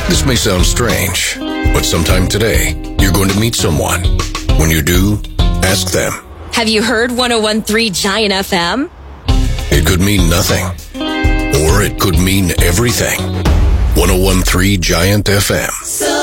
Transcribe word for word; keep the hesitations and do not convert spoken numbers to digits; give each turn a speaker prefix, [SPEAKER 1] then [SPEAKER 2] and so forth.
[SPEAKER 1] This may sound strange, but sometime today, you're going to meet someone. When you do, ask them.
[SPEAKER 2] Have you heard one oh one point three Giant F M?
[SPEAKER 1] It could mean nothing, or it could mean everything. one oh one point three Giant F M.